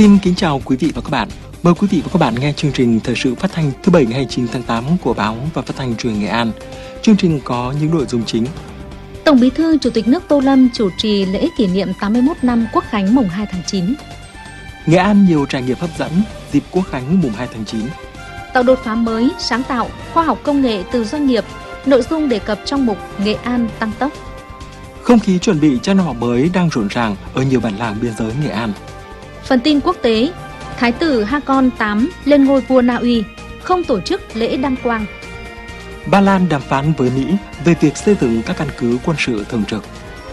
Xin kính chào quý vị và các bạn. Mời quý vị và các bạn nghe chương trình thời sự phát thanh thứ Bảy ngày 29 tháng 8 của Báo và Phát thanh Truyền hình Nghệ An. Chương trình có những nội dung chính. Tổng Bí thư Chủ tịch nước Tô Lâm chủ trì lễ kỷ niệm 81 năm Quốc khánh mùng 2 tháng 9. Nghệ An nhiều trải nghiệm hấp dẫn dịp Quốc khánh mùng 2 tháng 9. Tạo đột phá mới, sáng tạo, khoa học công nghệ từ doanh nghiệp, nội dung đề cập trong mục Nghệ An tăng tốc. Không khí chuẩn bị cho năm học mới đang rộn ràng ở nhiều bản làng biên giới Nghệ An. Phần tin quốc tế, Thái tử Haakon VIII lên ngôi vua Na Uy, không tổ chức lễ đăng quang. Ba Lan đàm phán với Mỹ về việc xây dựng các căn cứ quân sự thường trực.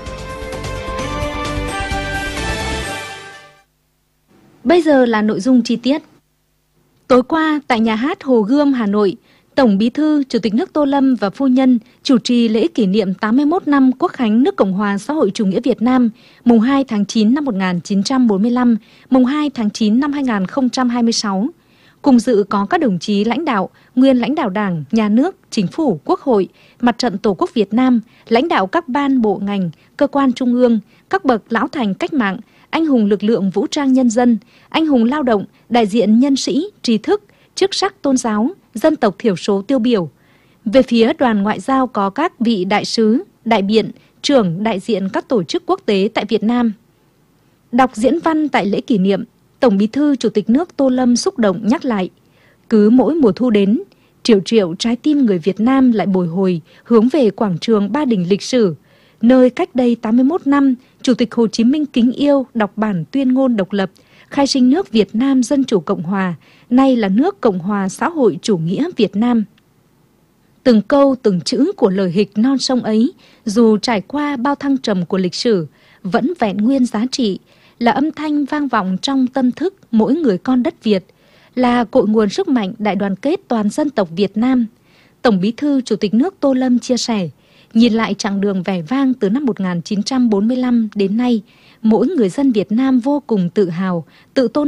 Bây giờ là nội dung chi tiết. Tối qua, tại Nhà hát Hồ Gươm, Hà Nội, Tổng Bí thư Chủ tịch nước Tô Lâm và phu nhân chủ trì lễ kỷ niệm 81 năm Quốc khánh nước Cộng hòa xã hội chủ nghĩa Việt Nam, mùng 2 tháng 9 năm 1945, mùng 2 tháng 9 năm 2026. Cùng dự có các đồng chí lãnh đạo, nguyên lãnh đạo Đảng, Nhà nước, Chính phủ, Quốc hội, Mặt trận Tổ quốc Việt Nam, lãnh đạo các ban bộ ngành, cơ quan trung ương, các bậc lão thành cách mạng, anh hùng lực lượng vũ trang nhân dân, anh hùng lao động, đại diện nhân sĩ, trí thức, chức sắc tôn giáo, dân tộc thiểu số tiêu biểu. Về phía đoàn ngoại giao có các vị đại sứ, đại biện, trưởng đại diện các tổ chức quốc tế tại Việt Nam. Đọc diễn văn tại lễ kỷ niệm, Tổng Bí thư Chủ tịch nước Tô Lâm xúc động nhắc lại, cứ mỗi mùa thu đến, triệu triệu trái tim người Việt Nam lại bồi hồi hướng về quảng trường Ba Đình lịch sử, nơi cách đây 81 năm, Chủ tịch Hồ Chí Minh kính yêu đọc bản tuyên ngôn độc lập, khai sinh nước Việt Nam Dân Chủ Cộng Hòa, nay là nước Cộng Hòa Xã hội Chủ nghĩa Việt Nam. Từng câu từng chữ của lời hịch non sông ấy, dù trải qua bao thăng trầm của lịch sử, vẫn vẹn nguyên giá trị, là âm thanh vang vọng trong tâm thức mỗi người con đất Việt, là cội nguồn sức mạnh đại đoàn kết toàn dân tộc Việt Nam. Tổng Bí thư Chủ tịch nước Tô Lâm chia sẻ, nhìn lại chặng đường vẻ vang từ năm 1945 đến nay, mỗi người dân Việt Nam vô cùng tự hào, tự tôn